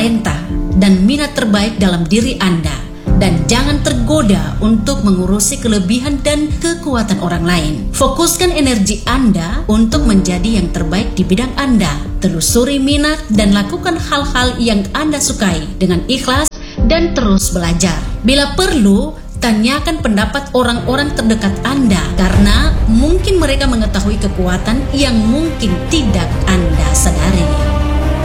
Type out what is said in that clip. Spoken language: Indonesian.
talenta dan minat terbaik dalam diri Anda, dan jangan tergoda untuk mengurusi kelebihan dan kekuatan orang lain. Fokuskan energi Anda untuk menjadi yang terbaik di bidang Anda. Telusuri minat dan lakukan hal-hal yang Anda sukai dengan ikhlas dan terus belajar. Bila perlu, tanyakan pendapat orang-orang terdekat Anda, karena mungkin mereka mengetahui kekuatan yang mungkin tidak Anda sadari.